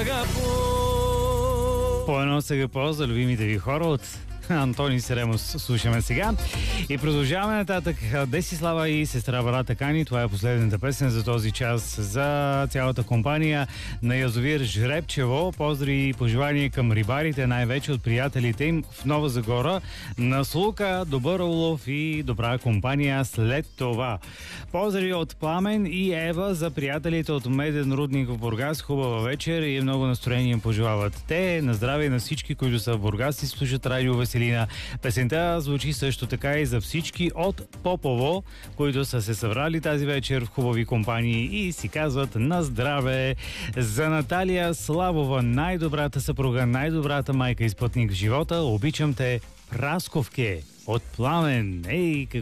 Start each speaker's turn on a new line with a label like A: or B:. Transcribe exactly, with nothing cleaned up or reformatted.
A: Сагапо. По едно Сагапо за любимите ви хора от Антони Серемос слушаме сега. И продължаваме нататък. Десислава и сестра Барата Кани. Това е последната песен за този час за цялата компания на язовир Жребчево. Поздрави и пожелания към рибарите, най-вече от приятелите им в Нова Загора. На слука, добър улов и добра компания след това. Поздрави от Пламен и Ева за приятелите от Меден рудник в Бургас. Хубава вечер и много настроение пожелават те. На здраве на всички, които са в Бургас и слушат радио Веселина. Песента звучи също така и за всички от Попово, които са се събрали тази вечер в хубави компании и си казват на здраве. За Наталия Славова, най-добрата съпруга, най-добрата майка и спътник в живота, обичам те, Прасковке от Пламен. Ей,